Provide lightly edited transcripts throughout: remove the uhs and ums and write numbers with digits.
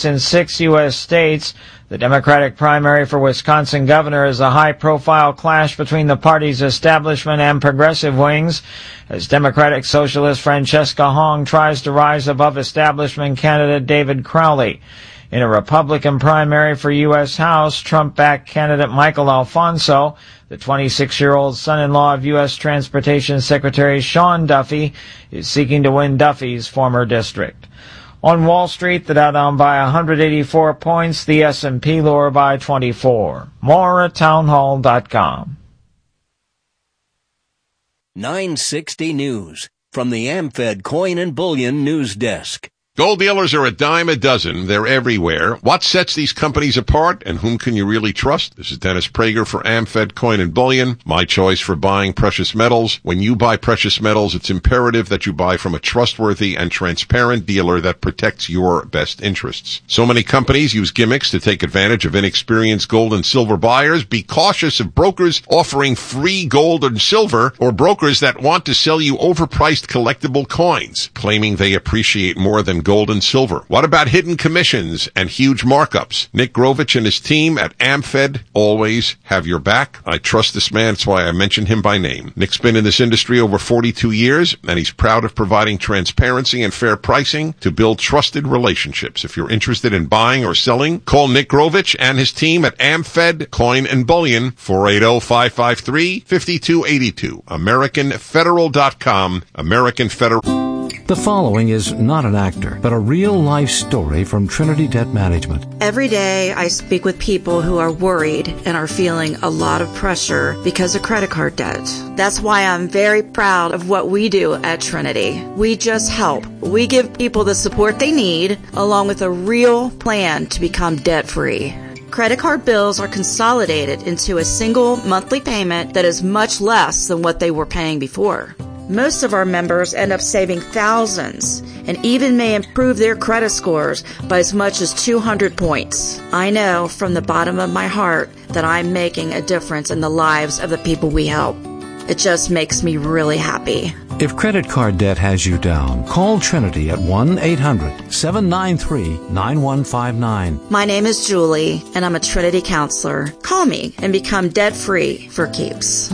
candidates in 6 U.S. states. The Democratic primary for Wisconsin governor is a high-profile clash between the party's establishment and progressive wings, as Democratic Socialist Francesca Hong tries to rise above establishment candidate David Crowley. In a Republican primary for U.S. House, Trump-backed candidate Michael Alfonso, the 26-year-old son-in-law of U.S. Transportation Secretary Sean Duffy, is seeking to win Duffy's former district. On Wall Street, the Dow down by 184 points, the S&P lower by 24. More at townhall.com. 960 News from the AmFed Coin and Bullion News Desk. Gold dealers are a dime a dozen. They're everywhere. What sets these companies apart, and whom can you really trust? This is Dennis Prager for AmFed Coin and Bullion, my choice for buying precious metals. When you buy precious metals, it's imperative that you buy from a trustworthy and transparent dealer that protects your best interests. So many companies use gimmicks to take advantage of inexperienced gold and silver buyers. Be cautious of brokers offering free gold and silver, or brokers that want to sell you overpriced collectible coins, claiming they appreciate more than gold and silver. What about hidden commissions and huge markups? Nick Grovich and his team at AmFed always have your back. I trust this man. That's why I mention him by name. Nick's been in this industry over 42 years, and he's proud of providing transparency and fair pricing to build trusted relationships. If you're interested in buying or selling, call Nick Grovich and his team at AmFed Coin and Bullion, 480-553-5282. AmericanFederal.com. American Federal. The following is not an actor, but a real-life story from Trinity Debt Management. Every day I speak with people who are worried and are feeling a lot of pressure because of credit card debt. That's why I'm very proud of what we do at Trinity. We just help. We give people the support they need, along with a real plan to become debt-free. Credit card bills are consolidated into a single monthly payment that is much less than what they were paying before. Most of our members end up saving thousands and even may improve their credit scores by as much as 200 points. I know from the bottom of my heart that I'm making a difference in the lives of the people we help. It just makes me really happy. If credit card debt has you down, call Trinity at 1-800-793-9159. My name is Julie, and I'm a Trinity counselor. Call me and become debt-free for keeps.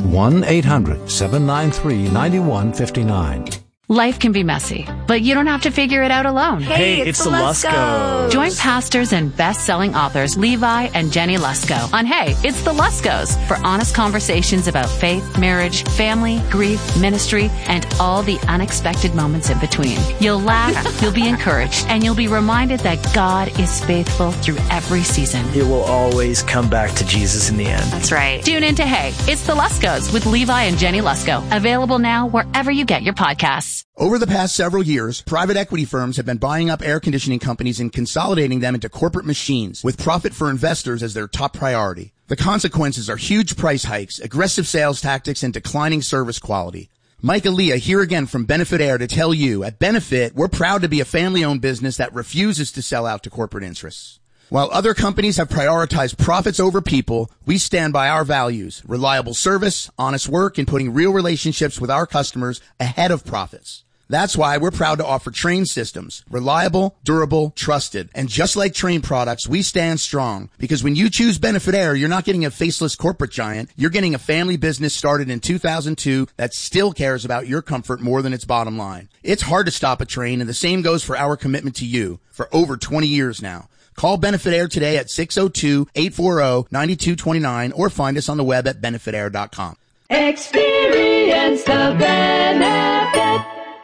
1-800-793-9159. Life can be messy, but you don't have to figure it out alone. Hey, it's the Luskos. Join pastors and best-selling authors Levi and Jenny Lusko on Hey, It's the Luskos for honest conversations about faith, marriage, family, grief, ministry, and all the unexpected moments in between. You'll laugh, you'll be encouraged, and you'll be reminded that God is faithful through every season. It will always come back to Jesus in the end. That's right. Tune in to Hey, It's the Luskos with Levi and Jenny Lusko. Available now wherever you get your podcasts. Over the past several years, private equity firms have been buying up air conditioning companies and consolidating them into corporate machines with profit for investors as their top priority. The consequences are huge price hikes, aggressive sales tactics, and declining service quality. Mike Aaliyah here again from Benefit Air to tell you, at Benefit, we're proud to be a family-owned business that refuses to sell out to corporate interests. While other companies have prioritized profits over people, we stand by our values, reliable service, honest work, and putting real relationships with our customers ahead of profits. That's why we're proud to offer Trane systems. Reliable, durable, trusted. And just like Trane products, we stand strong. Because when you choose Benefit Air, you're not getting a faceless corporate giant. You're getting a family business started in 2002 that still cares about your comfort more than its bottom line. It's hard to stop a Trane, and the same goes for our commitment to you for over 20 years now. Call Benefit Air today at 602-840-9229 or find us on the web at benefitair.com. Experience the benefit.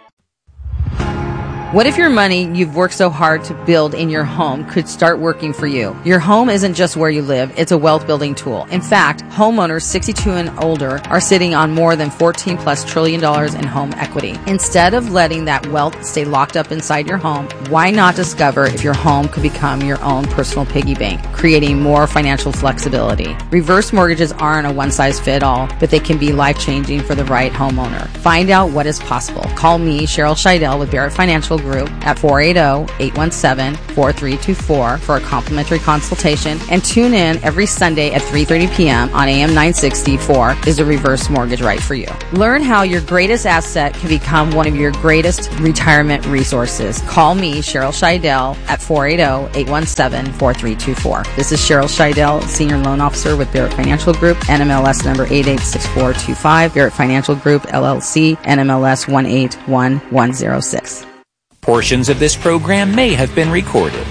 What if your money you've worked so hard to build in your home could start working for you? Your home isn't just where you live, it's a wealth building tool. In fact, homeowners 62 and older are sitting on more than $14+ trillion in home equity. Instead of letting that wealth stay locked up inside your home, why not discover if your home could become your own personal piggy bank, creating more financial flexibility? Reverse mortgages aren't a one-size-fits-all, but they can be life-changing for the right homeowner. Find out what is possible. Call me, Cheryl Scheidel with Barrett Financial Financial Group at 480-817-4324 for a complimentary consultation, and tune in every Sunday at 3:30 p.m. on AM 964 Is a Reverse Mortgage Right for You. Learn how your greatest asset can become one of your greatest retirement resources. Call me, Cheryl Scheidel, at 480-817-4324. This is Cheryl Scheidel, Senior Loan Officer with Barrett Financial Group, NMLS number 886425, Barrett Financial Group, LLC, NMLS 181106. Portions of this program may have been recorded.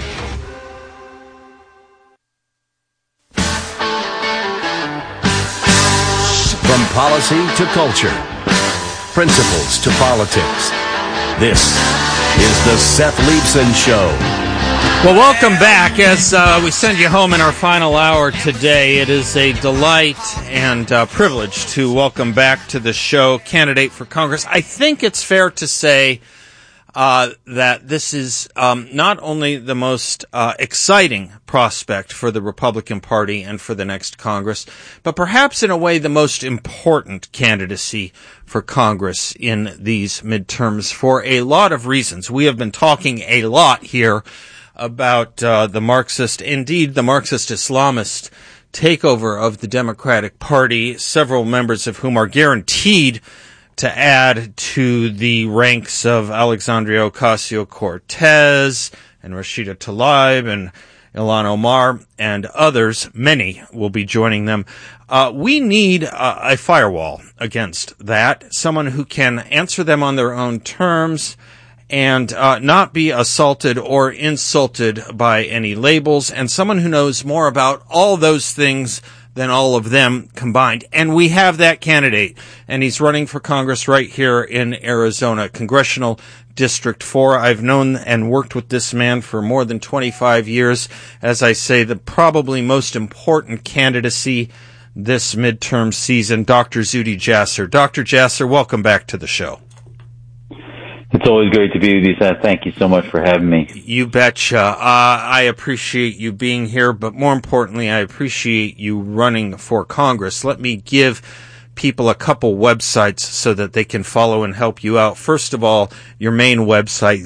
From policy to culture, principles to politics, this is the Seth Leibsohn Show. Well, welcome back as we send you home in our final hour today. It is a delight and privilege to welcome back to the show candidate for Congress. I think it's fair to say that this is not only the most exciting prospect for the Republican Party and for the next Congress, but perhaps in a way the most important candidacy for Congress in these midterms for a lot of reasons. We have been talking a lot here about the Marxist Islamist takeover of the Democratic Party, several members of whom are guaranteed to add to the ranks of Alexandria Ocasio-Cortez and Rashida Tlaib and Ilhan Omar and others. Many will be joining them. We need a firewall against that, someone who can answer them on their own terms and not be assaulted or insulted by any labels, and someone who knows more about all those things than all of them combined. And we have that candidate, and he's running for Congress right here in Arizona, Congressional District 4. I've known and worked with this man for more than 25 years. As I say, the probably most important candidacy this midterm season, Dr. Zuhdi Jasser. Dr. Jasser, welcome back to the show. It's always great to be with you, Seth. Thank you so much for having me. You betcha. I appreciate you being here, but more importantly, I appreciate you running for Congress. Let me give people a couple websites so that they can follow and help you out. First of all, your main website,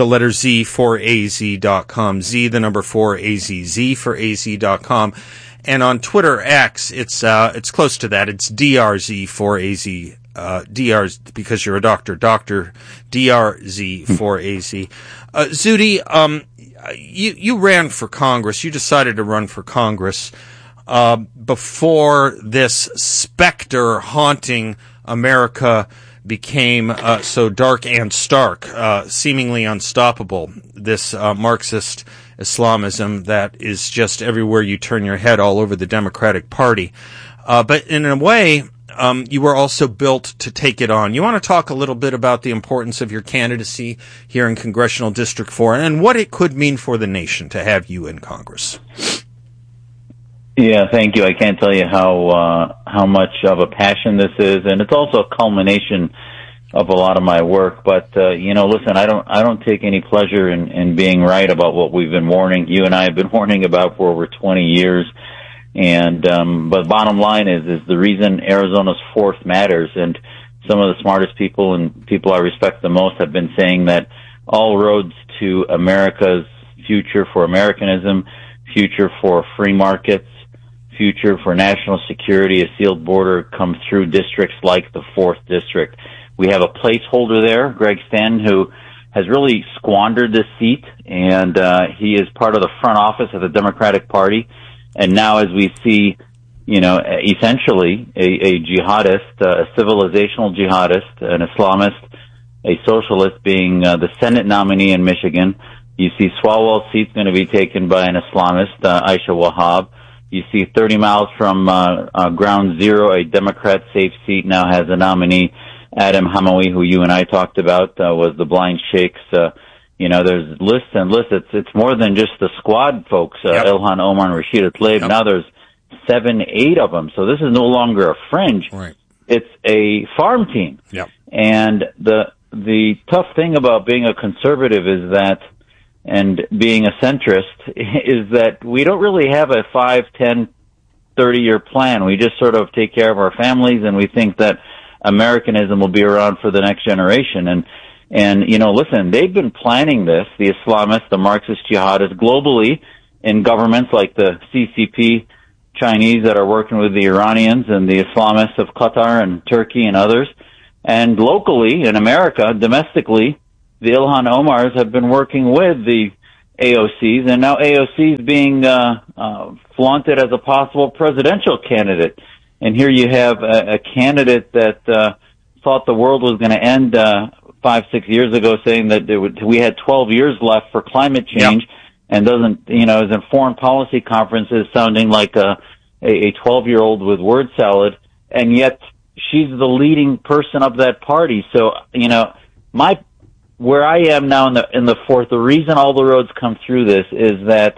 Z4AZ.com, Z, the number 4AZ, Z4AZ.com. And on Twitter X, it's close to that. It's DRZ4AZ. DRZ, because you're a doctor, Dr. DRZ4AZ. Zuhdi, you ran for Congress. You decided to run for Congress before this specter haunting America became so dark and stark, seemingly unstoppable, this Marxist Islamism that is just everywhere you turn your head all over the Democratic Party. But in a way, you were also built to take it on. You want to talk a little bit about the importance of your candidacy here in Congressional District 4 and what it could mean for the nation to have you in Congress? Yeah, thank you. I can't tell you how much of a passion this is, and it's also a culmination of a lot of my work. But listen, I don't take any pleasure in being right about what we've been warning. You and I have been warning about for over 20 years. And but bottom line is the reason Arizona's 4th matters, and some of the smartest people and people I respect the most have been saying that all roads to America's future for Americanism, future for free markets, future for national security, a sealed border, come through districts like the 4th district. We have a placeholder there, Greg Stanton, who has really squandered this seat, and he is part of the front office of the Democratic Party. And now as we see, essentially a jihadist, a civilizational jihadist, an Islamist, a socialist being the Senate nominee in Michigan. You see Swalwell's seat's going to be taken by an Islamist, Aisha Wahab. You see 30 miles from Ground Zero, a Democrat safe seat now has a nominee, Adam Hamawi, who you and I talked about, was the blind sheikh's there's lists and lists. It's more than just the squad folks, Ilhan Omar and Rashida Tlaib. Yep. Now there's 7, 8 of them. So this is no longer a fringe. Right. It's a farm team. Yep. And the tough thing about being a conservative is that, and being a centrist, is that we don't really have a 5, 10, 30-year plan. We just sort of take care of our families, and we think that Americanism will be around for the next generation. And And, listen, they've been planning this, the Islamists, the Marxist jihadists, globally in governments like the CCP Chinese that are working with the Iranians and the Islamists of Qatar and Turkey and others. And locally in America, domestically, the Ilhan Omars have been working with the AOCs, and now AOC is being flaunted as a possible presidential candidate. And here you have a candidate that thought the world was going to end 5-6 years ago, saying that we had 12 years left for climate change, and doesn't, is in foreign policy conferences sounding like a 12-year-old with word salad, and yet she's the leading person of that party. So, where I am now in the fourth, the reason all the roads come through this is that,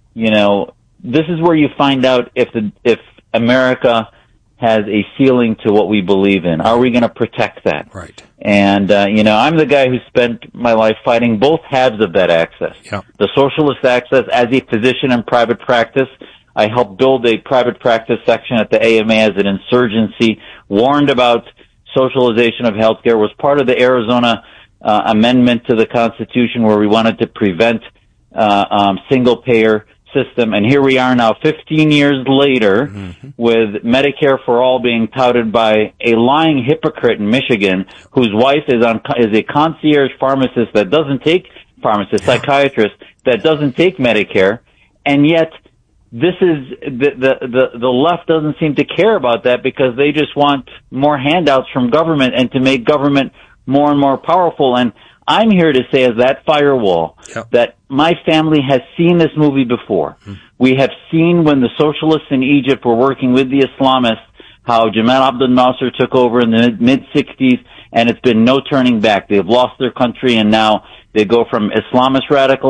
this is where you find out if America has a ceiling to what we believe in. Are we going to protect that? Right. And, I'm the guy who spent my life fighting both halves of that access. Yeah. The socialist access as a physician in private practice. I helped build a private practice section at the AMA as an insurgency, warned about socialization of healthcare, was part of the Arizona amendment to the Constitution where we wanted to prevent single-payer system. And here we are now 15 years later with Medicare for All being touted by a lying hypocrite in Michigan whose wife is a concierge pharmacist that doesn't take psychiatrist that doesn't take Medicare. And yet this is the left doesn't seem to care about that because they just want more handouts from government and to make government more and more powerful. And I'm here to say as that firewall that my family has seen this movie before. We have seen when the socialists in Egypt were working with the Islamists, how Jamal Abdel Nasser took over in the mid-60s, and it's been no turning back. They've lost their country, and now they go from Islamist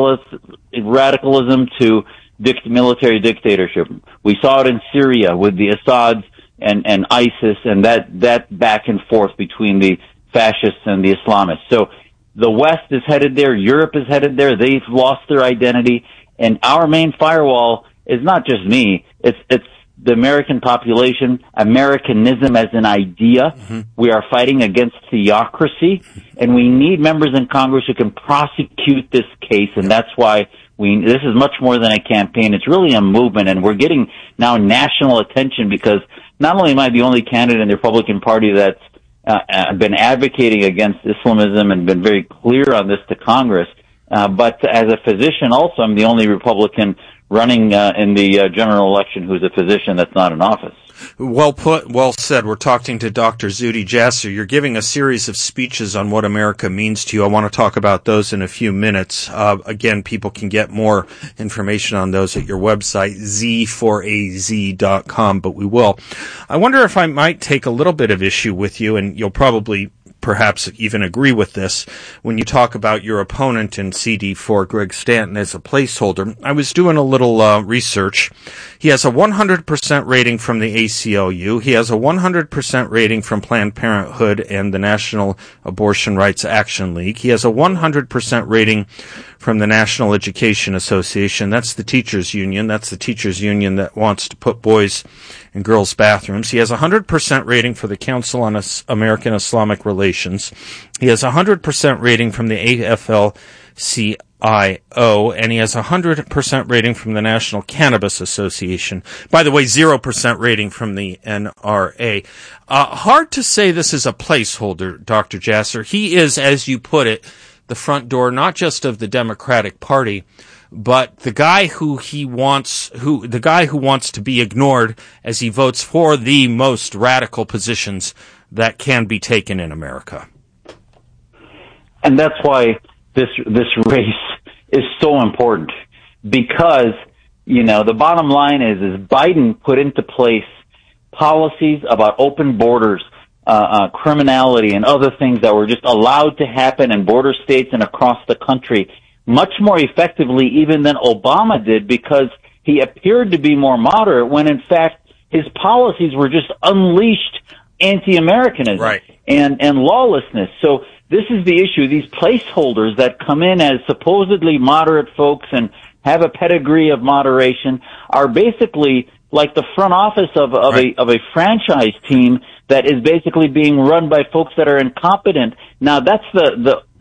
radicalism to military dictatorship. We saw it in Syria with the Assads and ISIS, and that back and forth between the fascists and the Islamists. So the West is headed there. Europe is headed there. They've lost their identity. And our main firewall is not just me. It's the American population, Americanism as an idea. We are fighting against theocracy, and we need members in Congress who can prosecute this case, and that's why this is much more than a campaign. It's really a movement, and we're getting now national attention because not only am I the only candidate in the Republican Party that's been advocating against Islamism and been very clear on this to Congress, but as a physician also, I'm the only Republican running in the general election who's a physician that's not in office. Well put, well said. We're talking to Dr. Zuhdi Jasser. You're giving a series of speeches on what America means to you. I want to talk about those in a few minutes. Again, people can get more information on those at your website, z4az.com, but we will. I wonder if I might take a little bit of issue with you, and you'll probably perhaps even agree with this when you talk about your opponent in CD4, Greg Stanton, as a placeholder. I was doing a little research. He has a 100% rating from the ACLU. He has a 100% rating from Planned Parenthood and the National Abortion Rights Action League. He has a 100% rating from the National Education Association. That's the teachers union. That's the teachers union that wants to put boys in girls' bathrooms. He has a 100% rating for the Council on American Islamic Relations. He has a 100% rating from the AFL-CIO, and he has a 100% rating from the National Cannabis Association. By the way, 0% rating from the NRA. Hard to say this is a placeholder, Dr. Jasser. He is, as you put it, the front door, not just of the Democratic Party, but the guy who wants to be ignored as he votes for the most radical positions that can be taken in America. And that's why this race is so important, because, the bottom line is Biden put into place policies about open borders, criminality and other things that were just allowed to happen in border states and across the country much more effectively even than Obama did, because he appeared to be more moderate when in fact his policies were just unleashed anti-Americanism and lawlessness. So this is the issue. These placeholders that come in as supposedly moderate folks and have a pedigree of moderation are basically like the front office of a franchise team that is basically being run by folks that are incompetent. Now that's the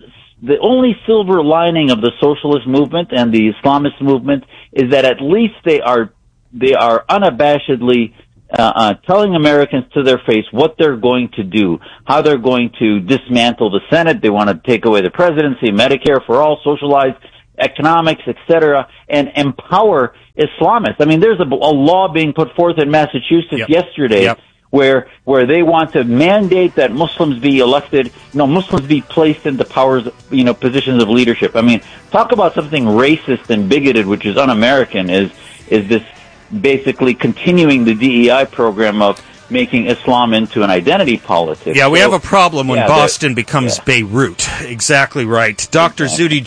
the only silver lining of the socialist movement and the Islamist movement is that at least they are unabashedly telling Americans to their face what they're going to do, how they're going to dismantle the Senate. They want to take away the presidency, Medicare for all, socialize economics, etc., and empower Islamists. I mean, there's a law being put forth in Massachusetts yesterday where they want to mandate that Muslims be elected, Muslims be placed into positions of leadership. I mean, talk about something racist and bigoted, which is un-American, is this basically continuing the DEI program of making Islam into an identity politics. Yeah, we have a problem when Boston becomes Beirut. Exactly right. Dr. Zuhdi